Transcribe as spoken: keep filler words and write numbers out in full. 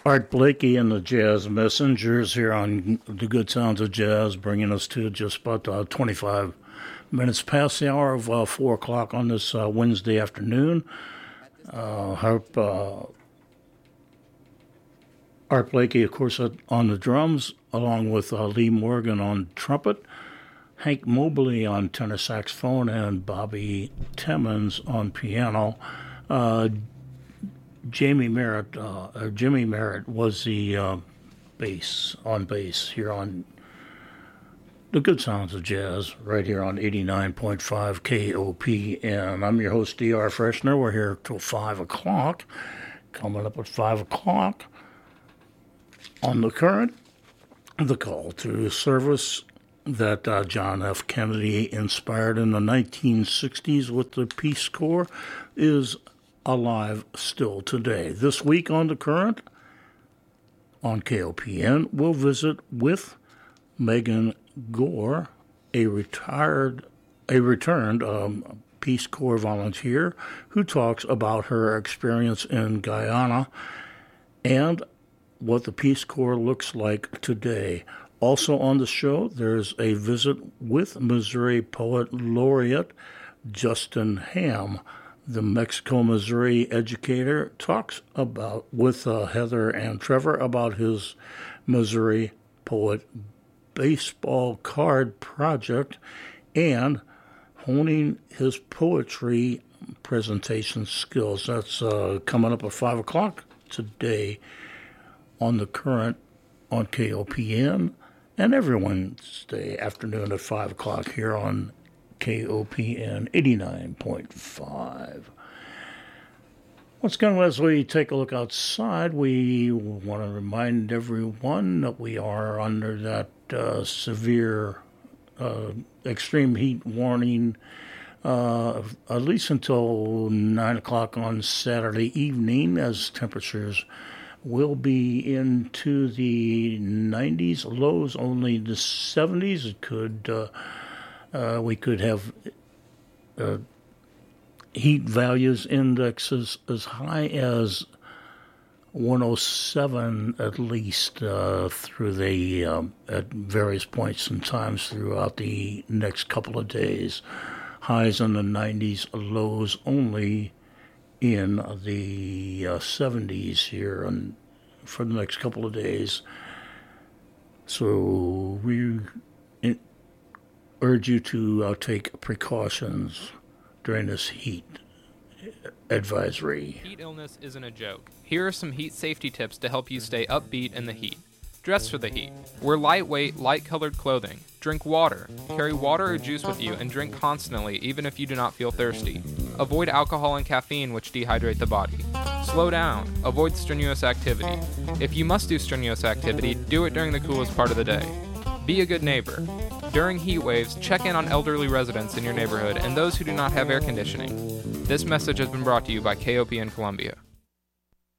Art Blakey and the Jazz Messengers here on the Good Sounds of Jazz, bringing us to just about uh, twenty-five minutes past the hour of uh, four o'clock on this uh, Wednesday afternoon. Uh, Harp, uh, Art Blakey, of course, on the drums, along with uh, Lee Morgan on trumpet, Hank Mobley on tenor saxophone, and Bobby Timmons on piano. Uh, Jamie Merritt, uh, or Jimmy Merritt, was the uh, bass on bass here on the Good Sounds of Jazz, right here on eighty-nine point five K O P N. I'm your host, D R Freshner. We're here till five o'clock. Coming up at five o'clock on the current, the call to service that uh, John F. Kennedy inspired in the nineteen sixties with the Peace Corps is alive still today. This week on the current, on K O P N, we'll visit with Megan Gore, a retired, a returned um, Peace Corps volunteer who talks about her experience in Guyana and what the Peace Corps looks like today. Also on the show, there's a visit with Missouri Poet Laureate Justin Ham. The Mexico, Missouri educator talks about with uh, Heather and Trevor about his Missouri Poet baseball card project and honing his poetry presentation skills. That's uh, coming up at five o'clock today on the current on K O P N and every Wednesday afternoon at five o'clock here on K O P N eighty-nine point five. Once again, as we take a look outside, we want to remind everyone that we are under that uh, severe uh, extreme heat warning uh, at least until nine o'clock on Saturday evening, as temperatures will be into the nineties, lows only the seventies. It could... Uh, Uh, we could have uh, heat values indexes as high as one oh seven at least uh, through the um, at various points and times throughout the next couple of days. Highs in the nineties, lows only in the uh, seventies here and for the next couple of days. So we in, urge you to uh, take precautions during this heat advisory. Heat illness isn't a joke. Here are some heat safety tips to help you stay upbeat in the heat. Dress for the heat. Wear lightweight, light-colored clothing. Drink water. Carry water or juice with you and drink constantly, even if you do not feel thirsty. Avoid alcohol and caffeine, which dehydrate the body. Slow down. Avoid strenuous activity. If you must do strenuous activity, do it during the coolest part of the day. Be a good neighbor. During heat waves, check in on elderly residents in your neighborhood and those who do not have air conditioning. This message has been brought to you by K O P N Columbia.